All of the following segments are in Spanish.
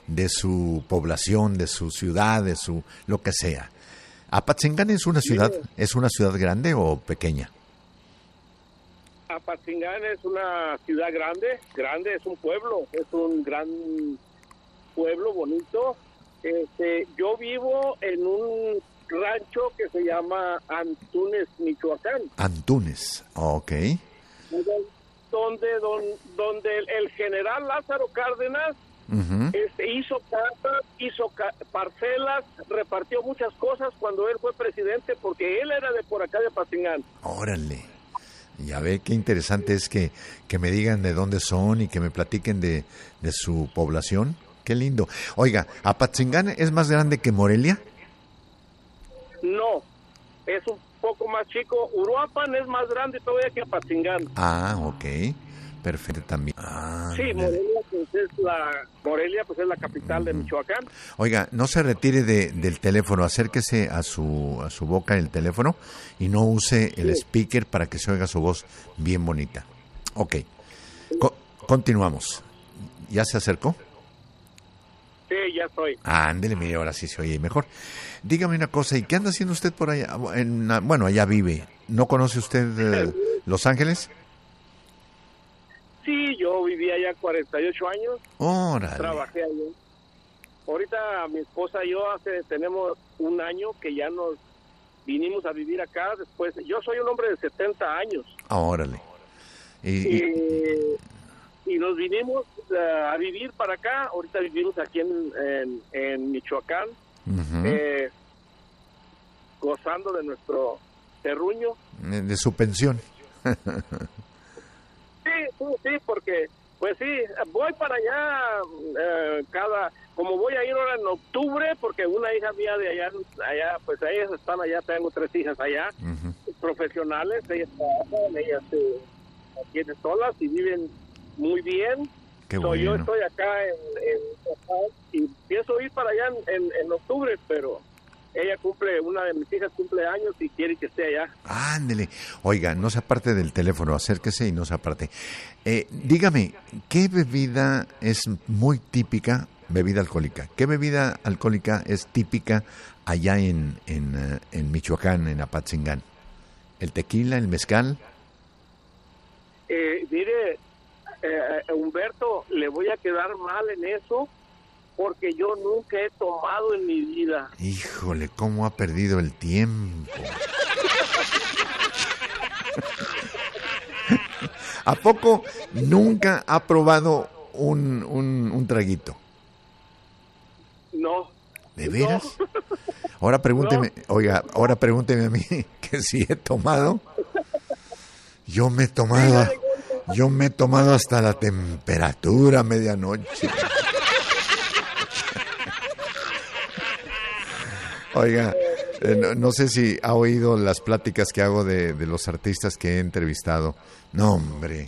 de su población, de su ciudad, de su lo que sea. ¿Apatzingán es una ciudad grande o pequeña? Apatzingán es una ciudad grande, es un pueblo, es un gran pueblo bonito. Yo vivo en un rancho que se llama Antunes, Michoacán. Antunes, ok. Donde el general Lázaro Cárdenas hizo casas, hizo parcelas, repartió muchas cosas cuando él fue presidente, porque él era de por acá de Apatzingán. Órale, ya ve qué interesante es que me digan de dónde son y que me platiquen de su población. Qué lindo. Oiga, ¿Apatzingán es más grande que Morelia? No, es un poco más chico. Uruapan es más grande todavía que Apatzingán. Ah, ok. Perfecto también. Sí, Morelia pues es la capital de Michoacán. Oiga, no se retire del teléfono, acérquese a su boca el teléfono y no use el speaker para que se oiga su voz bien bonita. Ok. Continuamos. ¿Ya se acercó? Sí, ya estoy. Ándele, mire, ahora sí se oye mejor. Dígame una cosa, ¿y qué anda haciendo usted por allá? Bueno, allá vive. ¿No conoce usted Los Ángeles? Sí, yo viví allá 48 años. Órale. Trabajé allá. Ahorita mi esposa y yo tenemos un año que ya nos vinimos a vivir acá. Después, yo soy un hombre de 70 años. Órale. Y nos vinimos a vivir para acá. Ahorita vivimos aquí en Michoacán, gozando de nuestro terruño. De su pensión. Sí, porque, pues sí, voy para allá como voy a ir ahora en octubre, porque una hija mía de allá, pues ellas están allá, tengo 3 hijas allá, profesionales, ellas trabajan, ellas tienen solas y viven muy bien. Qué bueno. Yo estoy acá y pienso ir para allá en octubre, pero una de mis hijas cumple años y quiere que esté allá. Ándele. Oiga, no se aparte del teléfono, acérquese y no se aparte. Dígame, ¿qué bebida es muy típica, bebida alcohólica? ¿Qué bebida alcohólica es típica allá en Michoacán, en Apatzingán? ¿El tequila, el mezcal? Mire, Humberto, le voy a quedar mal en eso, porque yo nunca he tomado en mi vida. Híjole, cómo ha perdido el tiempo. ¿A poco nunca ha probado un traguito? No. ¿De veras? No. Ahora pregúnteme, No. Oiga, ahora pregúnteme a mí que si he tomado. Yo me he tomado hasta la temperatura medianoche. Oiga, no sé si ha oído las pláticas que hago de los artistas que he entrevistado. No, hombre.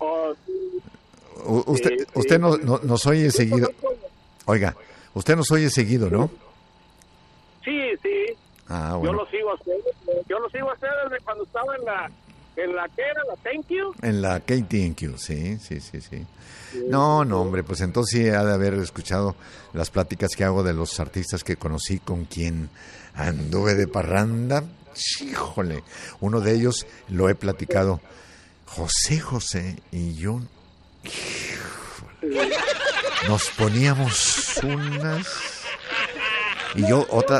Usted nos oye seguido. Oiga, usted nos oye seguido, ¿no? Sí. Ah, bueno. Yo lo sigo a usted desde cuando estaba en la ¿qué era? ¿La Thank You? En la KTNQ, sí. No, hombre, pues entonces sí ha de haber escuchado las pláticas que hago de los artistas que conocí, con quien anduve de parranda. Híjole, uno de ellos lo he platicado, José y yo. Híjole, nos poníamos unas... Y yo otra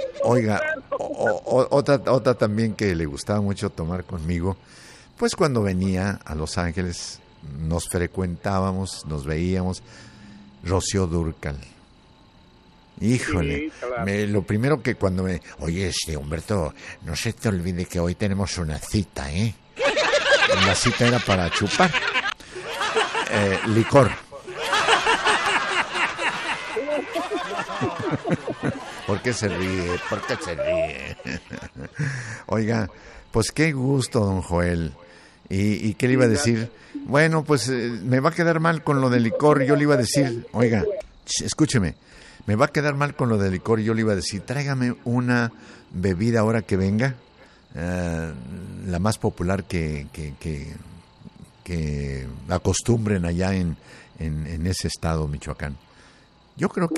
también que le gustaba mucho tomar conmigo, pues cuando venía a Los Ángeles nos frecuentábamos, nos veíamos, Rocío Dúrcal. Híjole, Sí, claro. Lo primero que cuando oye, Humberto, no se te olvide que hoy tenemos una cita, ¿eh? La cita era para chupar licor. ¿Por qué se ríe? Oiga, pues qué gusto, don Joel. ¿Y qué le iba a decir? Bueno, pues me va a quedar mal con lo del licor. Yo le iba a decir, oiga, escúcheme, me va a quedar mal con lo del licor. Yo le iba a decir, tráigame una bebida ahora que venga, la más popular que acostumbren allá en ese estado, Michoacán. Yo creo que